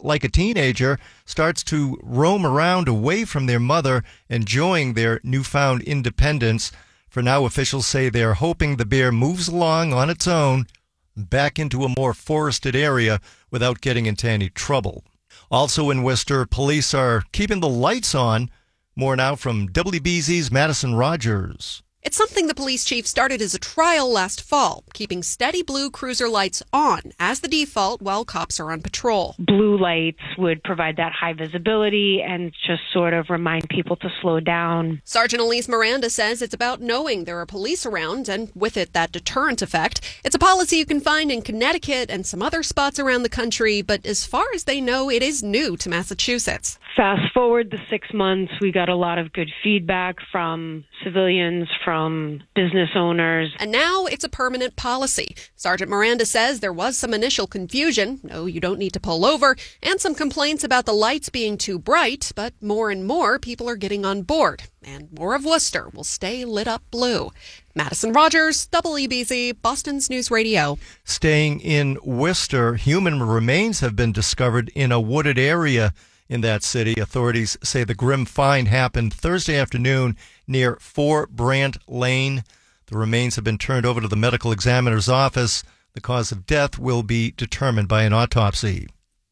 like a teenager, starts to roam around away from their mother, enjoying their newfound independence. For now, officials say they're hoping the bear moves along on its own back into a more forested area without getting into any trouble. Also in Worcester, police are keeping the lights on. More now from WBZ's Madison Rogers. It's something the police chief started as a trial last fall, keeping steady blue cruiser lights on as the default while cops are on patrol. Blue lights would provide that high visibility and just sort of remind people to slow down. Sergeant Elise Miranda says it's about knowing there are police around and with it that deterrent effect. It's a policy you can find in Connecticut and some other spots around the country, but as far as they know, it is new to Massachusetts. Fast forward the 6 months, we got a lot of good feedback from civilians, from business owners. And now it's a permanent policy. Sergeant Miranda says there was some initial confusion, no, you don't need to pull over, and some complaints about the lights being too bright, but more and more people are getting on board. And more of Worcester will stay lit up blue. Madison Rogers, WBZ, Boston's News Radio. Staying in Worcester, human remains have been discovered in a wooded area in that city. Authorities say the grim find happened Thursday afternoon near 4 Brant Lane. The remains have been turned over to the medical examiner's office. The cause of death will be determined by an autopsy.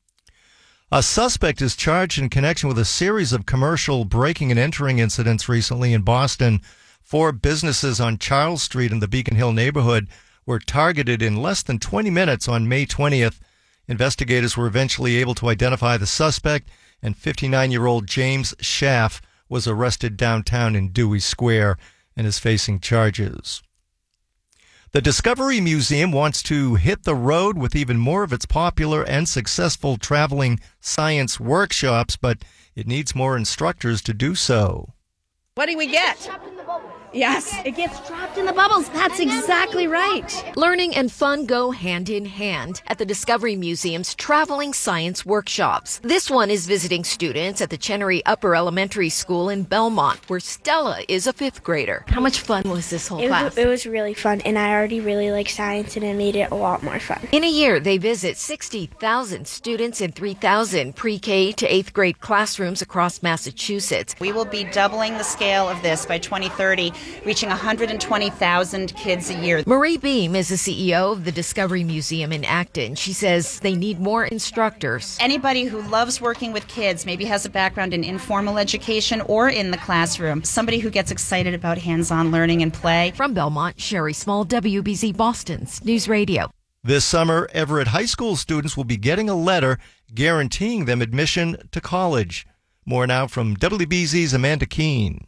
A suspect is charged in connection with a series of commercial breaking and entering incidents recently in Boston. 4 businesses on Charles Street in the Beacon Hill neighborhood were targeted in less than 20 minutes on May 20th. Investigators were eventually able to identify the suspect, and 59-year-old James Schaff was arrested downtown in Dewey Square and is facing charges. The Discovery Museum wants to hit the road with even more of its popular and successful traveling science workshops, but it needs more instructors to do so. What do we get? Yes, it gets trapped in the bubbles. That's exactly right. Learning and fun go hand in hand at the Discovery Museum's Traveling Science Workshops. This one is visiting students at the Chenery Upper Elementary School in Belmont, where Stella is a 5th grader. How much fun was this whole class? It was really fun, and I already really like science, and it made it a lot more fun. In a year, they visit 60,000 students in 3,000 pre-K to 8th grade classrooms across Massachusetts. We will be doubling the scale of this by 2030. Reaching 120,000 kids a year. Marie Beam is the CEO of the Discovery Museum in Acton. She says they need more instructors. Anybody who loves working with kids, maybe has a background in informal education or in the classroom. Somebody who gets excited about hands-on learning and play. From Belmont, Sherry Small, WBZ Boston's News Radio. This summer, Everett High School students will be getting a letter guaranteeing them admission to college. More now from WBZ's Amanda Keene.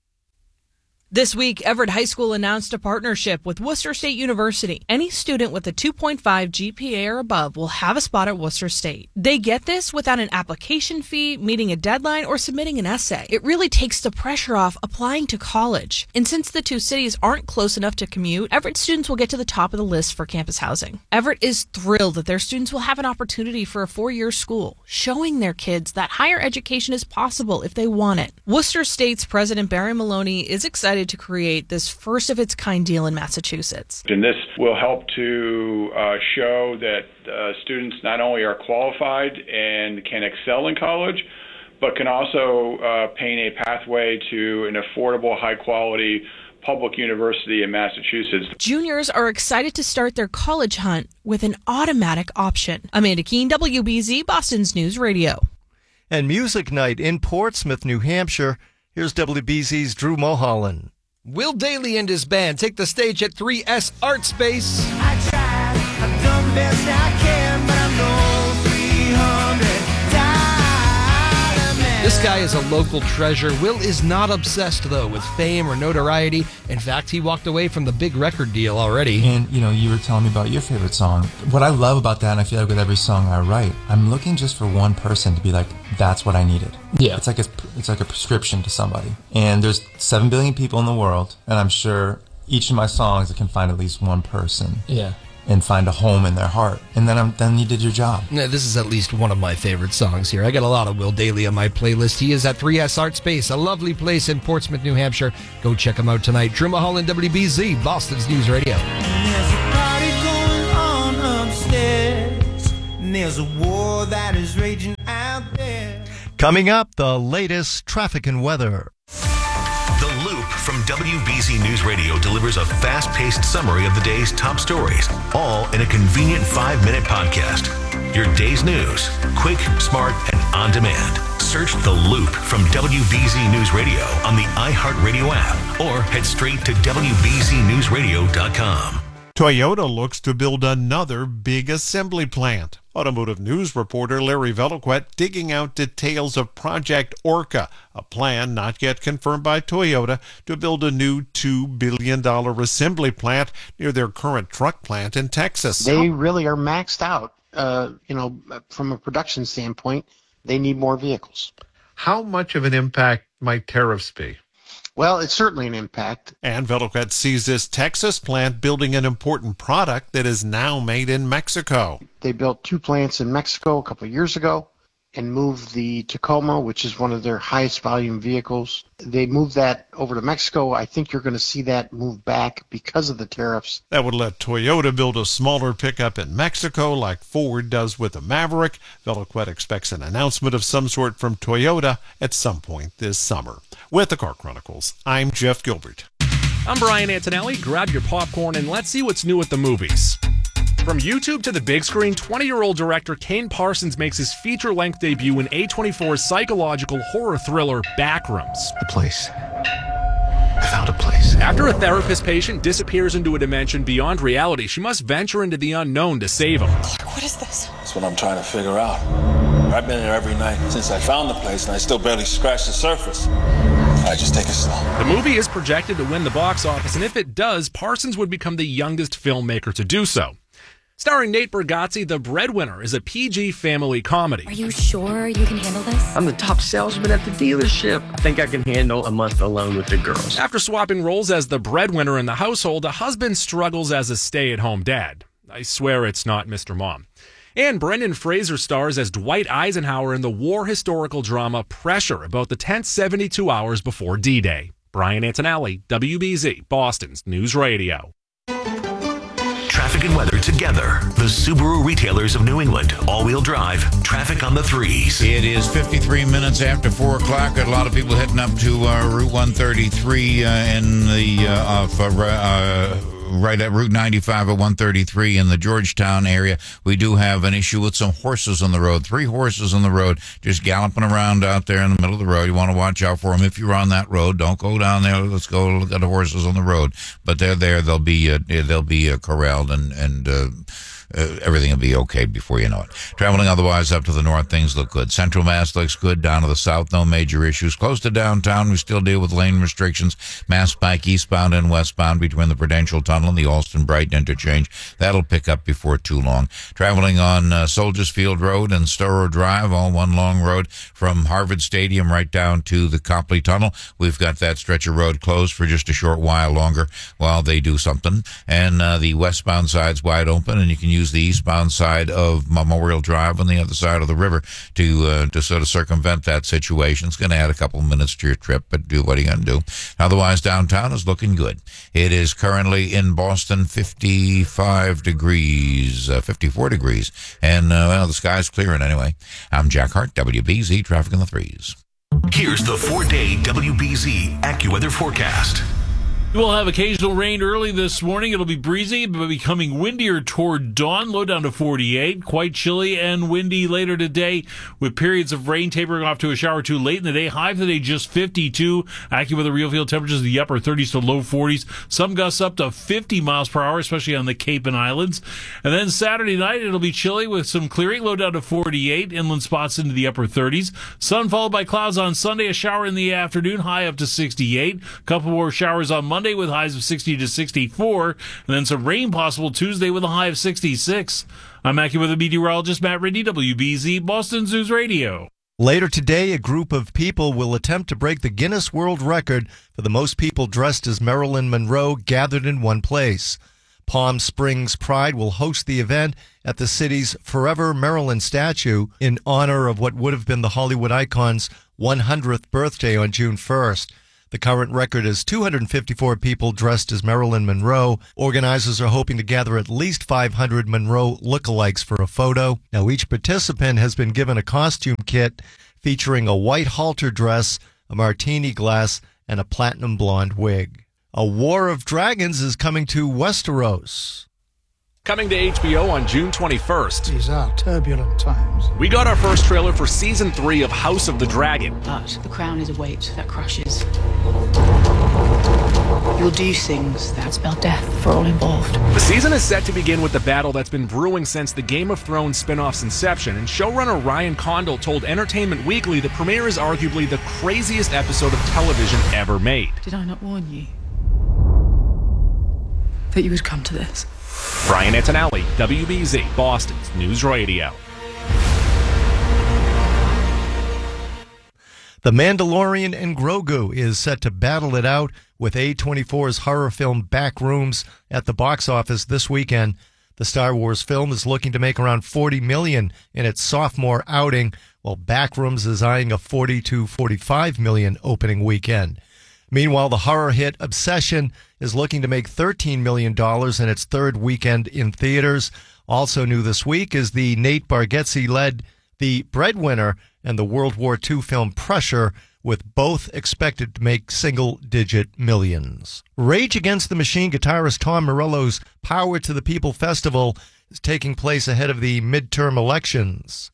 This week, Everett High School announced a partnership with Worcester State University. Any student with a 2.5 GPA or above will have a spot at Worcester State. They get this without an application fee, meeting a deadline, or submitting an essay. It really takes the pressure off applying to college. And since the two cities aren't close enough to commute, Everett students will get to the top of the list for campus housing. Everett is thrilled that their students will have an opportunity for a 4-year school, showing their kids that higher education is possible if they want it. Worcester State's President Barry Maloney is excited to create this first-of-its-kind deal in Massachusetts. And this will help to show that students not only are qualified and can excel in college, but can also paint a pathway to an affordable, high-quality public university in Massachusetts. Juniors are excited to start their college hunt with an automatic option. Amanda Keene, WBZ, Boston's News Radio. And music night in Portsmouth, New Hampshire. Here's WBZ's Drew Mulholland. Will Daly and his band take the stage at 3S Art Space. I tried, I've done best I can, but I'm no 300 diamond. This guy is a local treasure. Will is not obsessed, though, with fame or notoriety. In fact, he walked away from the big record deal already. And, you were telling me about your favorite song. What I love about that, and I feel like with every song I write, I'm looking just for one person to be like, that's what I needed. Yeah. It's like a prescription to somebody. And there's 7 billion people in the world, and I'm sure each of my songs can find at least one person. Yeah. And find a home in their heart. And then you did your job. Yeah, this is at least one of my favorite songs here. I got a lot of Will Daly on my playlist. He is at 3S Art Space, a lovely place in Portsmouth, New Hampshire. Go check him out tonight. Drew Mulholland, WBZ, Boston's News Radio. There's a party going on upstairs, and there's a war that is raging Coming up, the latest traffic and weather. The Loop from WBZ News Radio delivers a fast-paced summary of the day's top stories, all in a convenient 5-minute podcast. Your day's news, quick, smart, and on demand. Search The Loop from WBZ News Radio on the iHeartRadio app or head straight to WBZNewsRadio.com. Toyota looks to build another big assembly plant. Automotive News reporter Larry Veloquet digging out details of Project Orca, a plan not yet confirmed by Toyota to build a new $2 billion assembly plant near their current truck plant in Texas. They really are maxed out. From a production standpoint, they need more vehicles. How much of an impact might tariffs be? Well, it's certainly an impact. And Veloquet sees this Texas plant building an important product that is now made in Mexico. They built 2 plants in Mexico a couple of years ago and moved the Tacoma, which is one of their highest volume vehicles. They moved that over to Mexico. I think you're going to see that move back because of the tariffs. That would let Toyota build a smaller pickup in Mexico like Ford does with the Maverick. Veloquet expects an announcement of some sort from Toyota at some point this summer. With the Car Chronicles, I'm Jeff Gilbert. I'm Brian Antonelli. Grab your popcorn and let's see what's new at the movies. From YouTube to the big screen, 20-year-old director Kane Parsons makes his feature-length debut in A24's psychological horror thriller Backrooms. The place. I found a place. After a therapist patient disappears into a dimension beyond reality, she must venture into the unknown to save him. Clark, what is this? That's what I'm trying to figure out. I've been here every night since I found the place, and I still barely scratched the surface. I just take it slow. The movie is projected to win the box office, and if it does, Parsons would become the youngest filmmaker to do so. Starring Nate Bargatze, The Breadwinner is a PG family comedy. Are you sure you can handle this? I'm the top salesman at the dealership. I think I can handle a month alone with the girls. After swapping roles as the breadwinner in the household, a husband struggles as a stay-at-home dad. I swear it's not Mr. Mom. And Brendan Fraser stars as Dwight Eisenhower in the war historical drama Pressure, about the tense 72 hours before D-Day. Brian Antonelli, WBZ, Boston's News Radio. Traffic and weather together. The Subaru retailers of New England. All-wheel drive. Traffic on the 3s. It is 53 minutes after 4 o'clock. A lot of people heading up to Route 133 right at Route 95 at 133 in the Georgetown area. We do have an issue with some horses on the road. 3 horses on the road just galloping around out there in the middle of the road. You want to watch out for them. If you're on that road, don't go down there. Let's go look at the horses on the road. But they're there. They'll be corralled and everything will be okay before you know it. Traveling otherwise up to the north, things look good. Central Mass looks good. Down to the south, no major issues. Close to downtown, we still deal with lane restrictions. Mass Pike eastbound and westbound between the Prudential Tunnel and the Alston-Brighton interchange. That'll pick up before too long. Traveling on Soldiers Field Road and Storrow Drive, all one long road from Harvard Stadium right down to the Copley Tunnel. We've got that stretch of road closed for just a short while longer while they do something. And the westbound side's wide open, and you can use the eastbound side of Memorial Drive on the other side of the river to sort of circumvent that situation. It's going to add a couple minutes to your trip, but do what are you going to do? Otherwise, downtown is looking good. It is currently in Boston 54 degrees, and the sky's clearing anyway. I'm Jack Hart, WBZ Traffic in the 3s. Here's the 4-day WBZ AccuWeather forecast. We'll have occasional rain early this morning. It'll be breezy, but becoming windier toward dawn. Low down to 48. Quite chilly and windy later today, with periods of rain tapering off to a shower or two late in the day. High for the day just 52. AccuWeather real field temperatures in the upper 30s to low 40s. Some gusts up to 50 miles per hour, especially on the Cape and Islands. And then Saturday night, it'll be chilly with some clearing. Low down to 48. Inland spots into the upper 30s. Sun followed by clouds on Sunday. A shower in the afternoon. High up to 68. A couple more showers on Monday with highs of 60 to 64, and then some rain possible Tuesday with a high of 66. I'm AccuWeather meteorologist Matt Ridley, WBZ Boston News Radio. Later today, a group of people will attempt to break the Guinness World Record for the most people dressed as Marilyn Monroe gathered in one place. Palm Springs Pride will host the event at the city's Forever Marilyn statue in honor of what would have been the Hollywood icon's 100th birthday on June 1st. The current record is 254 people dressed as Marilyn Monroe. Organizers are hoping to gather at least 500 Monroe lookalikes for a photo. Now, each participant has been given a costume kit featuring a white halter dress, a martini glass, and a platinum blonde wig. A War of Dragons is coming to Westeros. Coming to HBO on June 21st. These are turbulent times. We got our first trailer for Season 3 of House of the Dragon. But the crown is a weight that crushes. You'll do things that spell death for all involved. The season is set to begin with the battle that's been brewing since the Game of Thrones spin-off's inception, and showrunner Ryan Condal told Entertainment Weekly the premiere is arguably the craziest episode of television ever made. Did I not warn you that you would come to this? Brian Antonelli, WBZ, Boston's News Radio. The Mandalorian and Grogu is set to battle it out with A24's horror film Backrooms at the box office this weekend. The Star Wars film is looking to make around $40 million in its sophomore outing, while Backrooms is eyeing a $40 to $45 million opening weekend. Meanwhile, the horror hit Obsession is looking to make $13 million in its third weekend in theaters. Also new this week is the Nate Bargatze-led The Breadwinner and the World War II film Pressure, with both expected to make single-digit millions. Rage Against the Machine guitarist Tom Morello's Power to the People Festival is taking place ahead of the midterm elections.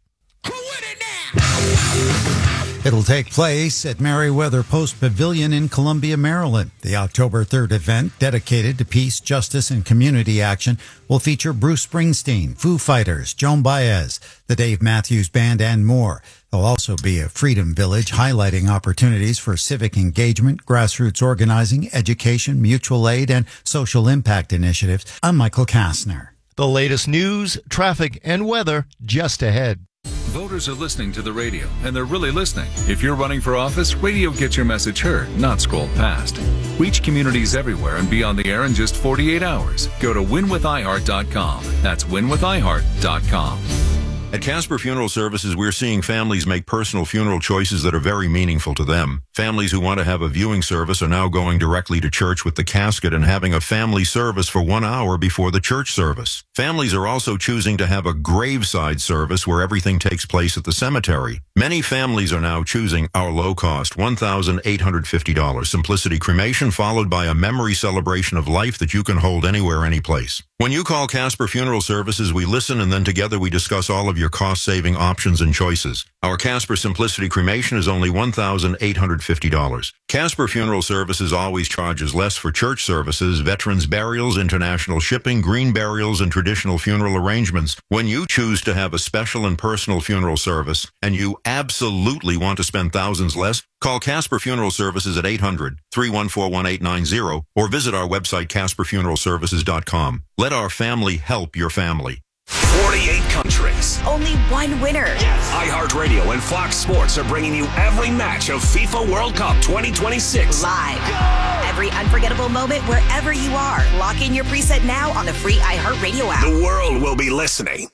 It'll take place at Merriweather Post Pavilion in Columbia, Maryland. The October 3rd event, dedicated to peace, justice, and community action, will feature Bruce Springsteen, Foo Fighters, Joan Baez, the Dave Matthews Band, and more. There'll also be a Freedom Village highlighting opportunities for civic engagement, grassroots organizing, education, mutual aid, and social impact initiatives. I'm Michael Kastner. The latest news, traffic, and weather just ahead. Voters are listening to the radio, and they're really listening. If you're running for office, radio gets your message heard, not scrolled past. Reach communities everywhere and be on the air in just 48 hours. Go to winwithiheart.com. That's winwithiheart.com. At Casper Funeral Services, we're seeing families make personal funeral choices that are very meaningful to them. Families who want to have a viewing service are now going directly to church with the casket and having a family service for 1 hour before the church service. Families are also choosing to have a graveside service where everything takes place at the cemetery. Many families are now choosing our low-cost $1,850 Simplicity Cremation, followed by a memory celebration of life that you can hold anywhere, anyplace. When you call Casper Funeral Services, we listen, and then together we discuss all of your cost-saving options and choices. Our Casper Simplicity Cremation is only $1,850. Casper Funeral Services always charges less for church services, veterans burials, international shipping, green burials, and traditional funeral arrangements. When you choose to have a special and personal funeral service, and you absolutely want to spend thousands less, call Casper Funeral Services at 800-314-1890 or visit our website, CasperFuneralServices.com. Let our family help your family. 48 countries. Only one winner. iHeartRadio and Fox Sports are bringing you every match of FIFA World Cup 2026. Live. Every unforgettable moment wherever you are. Lock in your preset now on the free iHeartRadio app. The world will be listening.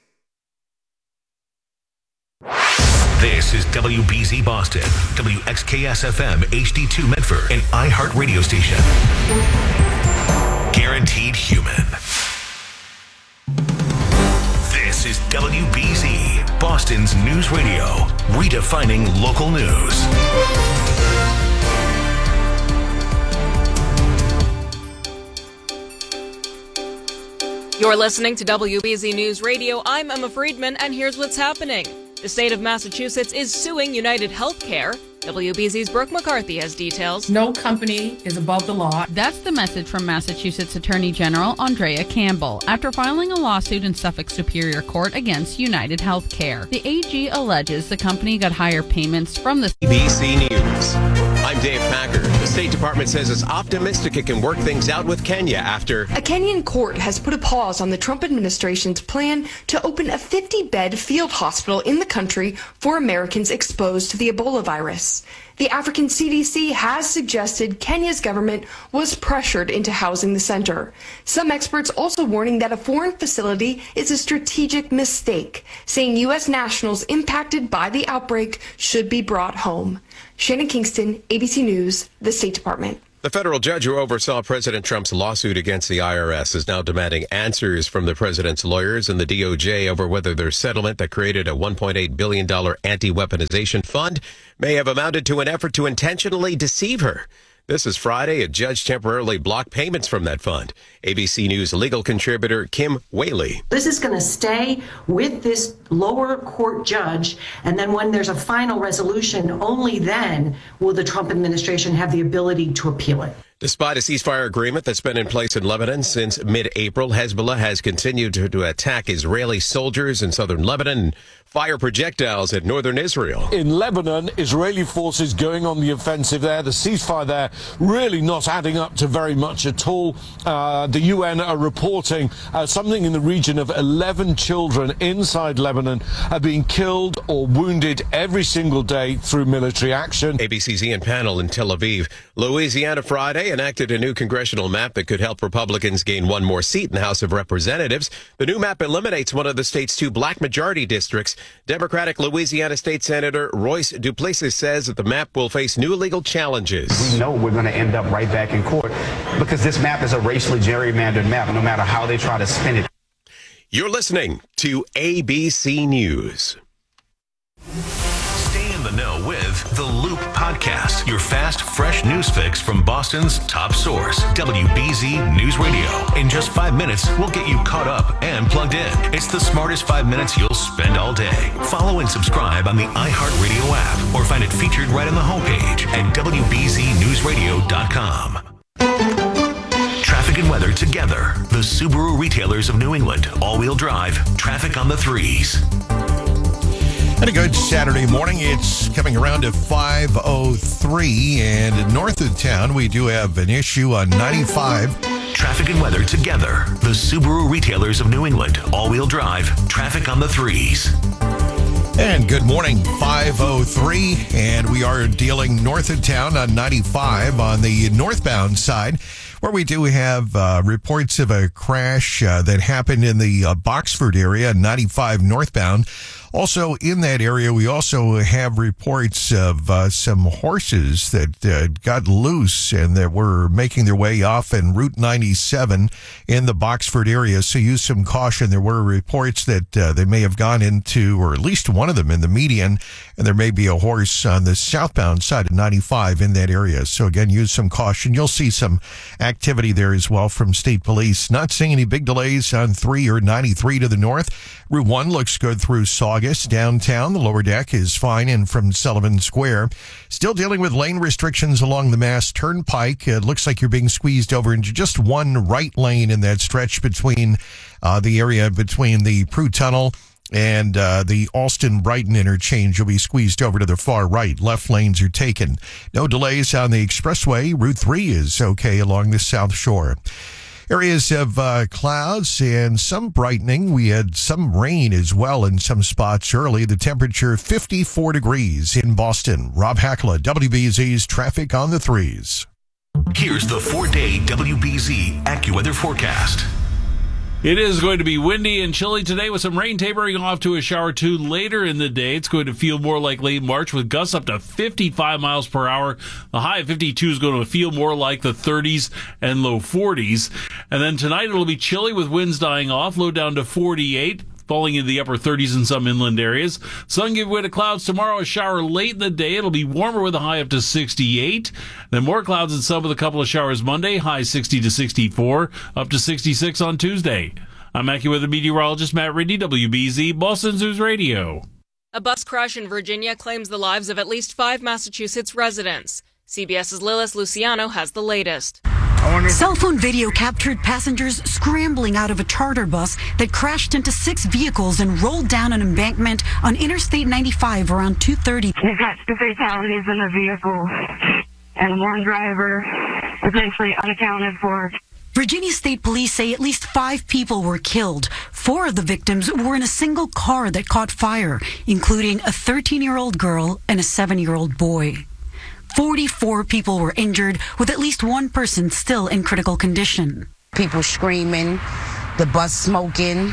This is WBZ Boston, WXKS-FM HD2 Medford, an iHeart radio station. Guaranteed human. This is WBZ, Boston's news radio, redefining local news. You're listening to WBZ News Radio. I'm Emma Friedman, and here's what's happening. The state of Massachusetts is suing United Healthcare. WBZ's Brooke McCarthy has details. No company is above the law. That's the message from Massachusetts Attorney General Andrea Campbell after filing a lawsuit in Suffolk Superior Court against United Healthcare. The AG alleges the company got higher payments from the ABC News. I'm Dave Packer. The State Department says it's optimistic it can work things out with Kenya after a Kenyan court has put a pause on the Trump administration's plan to open a 50-bed field hospital in the country for Americans exposed to the Ebola virus. The African CDC has suggested Kenya's government was pressured into housing the center. Some experts also warning that a foreign facility is a strategic mistake, saying U.S. nationals impacted by the outbreak should be brought home. Shannon Kingston, ABC News, the State Department. The federal judge who oversaw President Trump's lawsuit against the IRS is now demanding answers from the president's lawyers and the DOJ over whether their settlement that created a $1.8 billion anti-weaponization fund may have amounted to an effort to intentionally deceive her. This is Friday. A judge temporarily blocked payments from that fund. ABC News legal contributor Kim Whaley. This is going to stay with this lower court judge, and then when there's a final resolution, only then will the Trump administration have the ability to appeal it. Despite a ceasefire agreement that's been in place in Lebanon since mid-April, Hezbollah has continued to attack Israeli soldiers in southern Lebanon and fire projectiles at northern Israel. In Lebanon, Israeli forces going on the offensive there. The ceasefire there really not adding up to very much at all. The UN are reporting something in the region of 11 children inside Lebanon are being killed or wounded every single day through military action. ABC's Ian Pannell in Tel Aviv. Louisiana Friday enacted a new congressional map that could help Republicans gain one more seat in the House of Representatives. The new map eliminates one of the state's two black majority districts. Democratic Louisiana State Senator Royce Duplessis says that the map will face new legal challenges. We know we're going to end up right back in court because this map is a racially gerrymandered map, no matter how they try to spin it. You're listening to ABC News. Stay in the know with The Loop Podcast, your fast, fresh news fix from Boston's top source, WBZ News Radio. In just 5 minutes, we'll get you caught up and plugged in. It's the smartest 5 minutes you'll spend all day. Follow and subscribe on the iHeartRadio app or find it featured right on the homepage at WBZNewsRadio.com. Traffic and weather together. The Subaru retailers of New England. All-wheel drive. Traffic on the threes. And a good Saturday morning. It's coming around to 5:03, and north of town, we do have an issue on 95. Traffic and weather together. The Subaru retailers of New England. All-wheel drive. Traffic on the threes. And good morning, 5:03, and we are dealing north of town on 95 on the northbound side, where we do have reports of a crash that happened in the Boxford area, 95 northbound. Also in that area, we also have reports of some horses that got loose and that were making their way off in Route 97 in the Boxford area. So use some caution. There were reports that they may have gone into, or at least one of them in the median, and there may be a horse on the southbound side of 95 in that area. So again, use some caution. You'll see some activity there as well from state police. Not seeing any big delays on 3 or 93 to the north. Route 1 looks good through Saugus. Downtown, the lower deck is fine in from Sullivan Square. Still dealing with lane restrictions along the Mass Turnpike. It looks like you're being squeezed over into just one right lane in that stretch between the area between the Prue Tunnel and the Alston-Brighton interchange. You'll be squeezed over to the far right. Left lanes are taken. No delays on the expressway. Route 3 is okay along the South Shore. Areas of clouds and some brightening. We had some rain as well in some spots early. The temperature 54 degrees in Boston. Rob Hackla, WBZ's Traffic on the Threes. Here's the 4-day WBZ AccuWeather forecast. It is going to be windy and chilly today with some rain tapering off to a shower or two later in the day. It's going to feel more like late March with gusts up to 55 miles per hour. The high of 52 is going to feel more like the 30s and low 40s. And then tonight it'll be chilly with winds dying off, low down to 48. Falling into the upper 30s in some inland areas. Sun give way to clouds tomorrow, a shower late in the day. It'll be warmer with a high up to 68. Then more clouds and sun with a couple of showers Monday, high 60 to 64, up to 66 on Tuesday. I'm AccuWeather meteorologist Matt Ridley, WBZ, Boston News Radio. A bus crash in Virginia claims the lives of at least 5 Massachusetts residents. CBS's Lilis Luciano has the latest. Cell phone video captured passengers scrambling out of a charter bus that crashed into 6 vehicles and rolled down an embankment on Interstate 95 around 2:30. We've got 2 fatalities in the vehicle and 1 driver potentially unaccounted for. Virginia State Police say at least 5 people were killed. 4 of the victims were in a single car that caught fire, including a 13-year-old girl and a 7-year-old boy. 44 people were injured, with at least one person still in critical condition. People screaming, the bus smoking.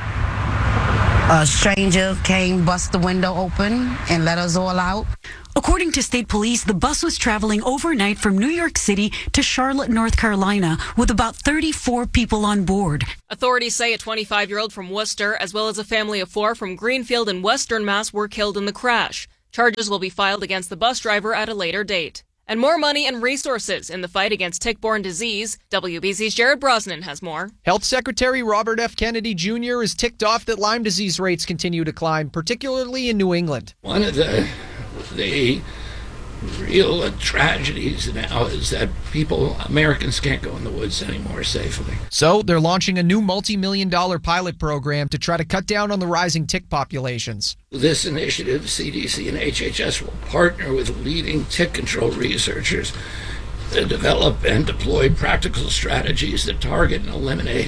A stranger came, bust the window open, and let us all out. According to state police, the bus was traveling overnight from New York City to Charlotte, North Carolina, with about 34 people on board. Authorities say a 25-year-old from Worcester, as well as a family of 4 from Greenfield and Western Mass, were killed in the crash. Charges will be filed against the bus driver at a later date. And more money and resources in the fight against tick-borne disease. WBZ's Jared Brosnan has more. Health Secretary Robert F. Kennedy Jr. is ticked off that Lyme disease rates continue to climb, particularly in New England. One of the real tragedies now is that Americans can't go in the woods anymore safely. So they're launching a new multi-million-dollar pilot program to try to cut down on the rising tick populations. This initiative, CDC and HHS will partner with leading tick control researchers to develop and deploy practical strategies that target and eliminate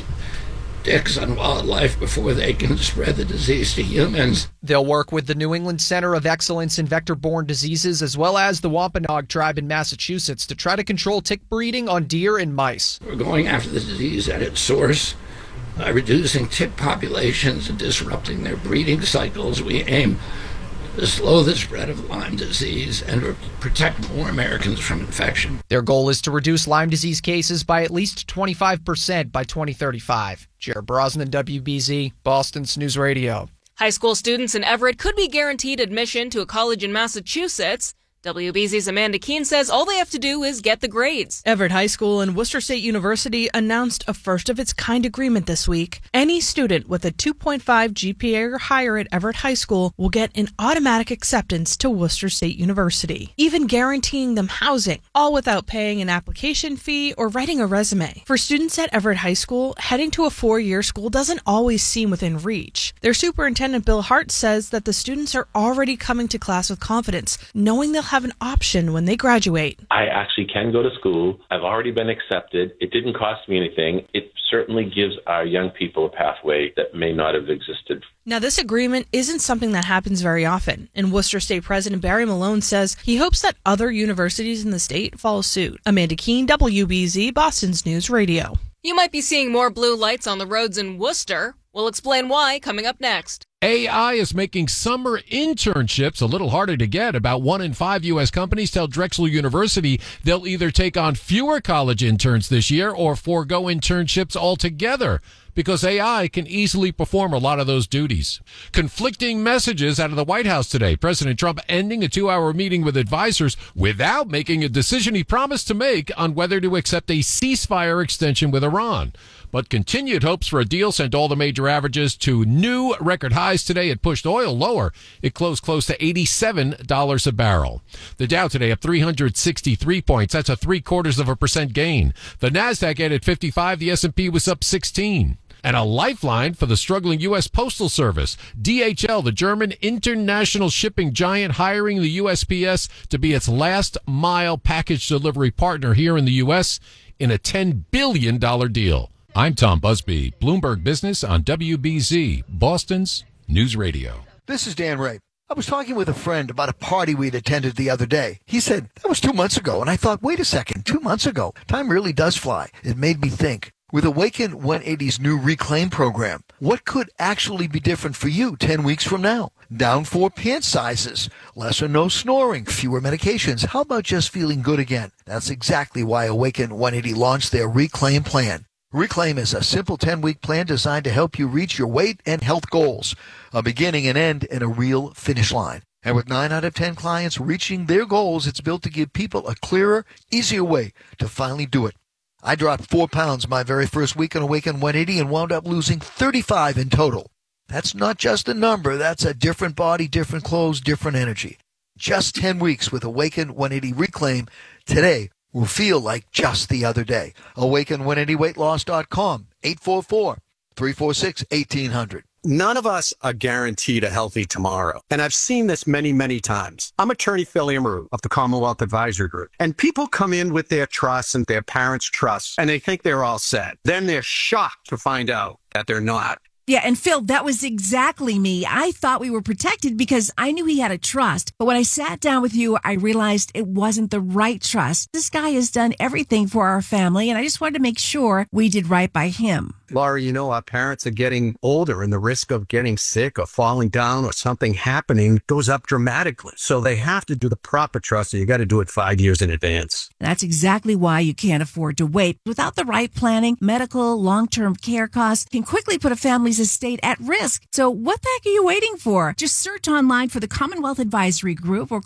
ticks on wildlife before they can spread the disease to humans. They'll work with the New England Center of Excellence in Vector-Borne Diseases as well as the Wampanoag tribe in Massachusetts to try to control tick breeding on deer and mice. We're going after the disease at its source. By reducing tick populations and disrupting their breeding cycles, we aim to slow the spread of Lyme disease and protect more Americans from infection. Their goal is to reduce Lyme disease cases by at least 25% by 2035. Jared Brosnan, WBZ, Boston's News Radio. High school students in Everett could be guaranteed admission to a college in Massachusetts. WBZ's Amanda Keene says all they have to do is get the grades. Everett High School and Worcester State University announced a first-of-its-kind agreement this week. Any student with a 2.5 GPA or higher at Everett High School will get an automatic acceptance to Worcester State University, even guaranteeing them housing, all without paying an application fee or writing a resume. For students at Everett High School, heading to a 4-year school doesn't always seem within reach. Their superintendent, Bill Hart, says that the students are already coming to class with confidence, knowing they'll have an option when they graduate. I actually can go to school. I've already been accepted. It didn't cost me anything. It certainly gives our young people a pathway that may not have existed. Now, this agreement isn't something that happens very often, and Worcester State President Barry Malone says he hopes that other universities in the state follow suit. Amanda Keene, WBZ, Boston's News Radio. You might be seeing more blue lights on the roads in Worcester. We'll explain why coming up next. AI is making summer internships a little harder to get. About 1 in 5 U.S. companies tell Drexel University they'll either take on fewer college interns this year or forego internships altogether, because AI can easily perform a lot of those duties. Conflicting messages out of the White House today. President Trump ending a 2-hour meeting with advisors without making a decision he promised to make on whether to accept a ceasefire extension with Iran. But continued hopes for a deal sent all the major averages to new record highs today. It pushed oil lower. It closed close to $87 a barrel. The Dow today up 363 points. That's a 0.75% gain. The Nasdaq added 55. The S&P was up 16. And a lifeline for the struggling U.S. Postal Service. DHL, the German international shipping giant, hiring the USPS to be its last-mile package delivery partner here in the U.S. in a $10 billion deal. I'm Tom Busby, Bloomberg Business on WBZ, Boston's News Radio. This is Dan Ray. I was talking with a friend about a party we'd attended the other day. He said, that was 2 months ago. And I thought, wait a second, 2 months ago? Time really does fly. It made me think. With Awaken 180's new Reclaim program, what could actually be different for you 10 weeks from now? Down 4 pant sizes, less or no snoring, fewer medications. How about just feeling good again? That's exactly why Awaken 180 launched their Reclaim plan. Reclaim is a simple 10-week plan designed to help you reach your weight and health goals, a beginning and end and a real finish line. And with 9 out of 10 clients reaching their goals, it's built to give people a clearer, easier way to finally do it. I dropped 4 pounds my very first week on Awaken 180 and wound up losing 35 in total. That's not just a number. That's a different body, different clothes, different energy. Just 10 weeks with Awaken 180 Reclaim today will feel like just the other day. Awaken180weightloss.com, 844-346-1800. None of us are guaranteed a healthy tomorrow. And I've seen this many, many times. I'm attorney Phil Amaru of the Commonwealth Advisory Group. And people come in with their trust and their parents' trust, and they think they're all set. Then they're shocked to find out that they're not. Yeah, and Phil, that was exactly me. I thought we were protected because I knew he had a trust. But when I sat down with you, I realized it wasn't the right trust. This guy has done everything for our family, and I just wanted to make sure we did right by him. Laura, you know, our parents are getting older and the risk of getting sick or falling down or something happening goes up dramatically. So they have to do the proper trust, and you got to do it 5 years in advance. That's exactly why you can't afford to wait. Without the right planning, medical, long-term care costs can quickly put a family's estate at risk. So what the heck are you waiting for? Just search online for the Commonwealth Advisory Group or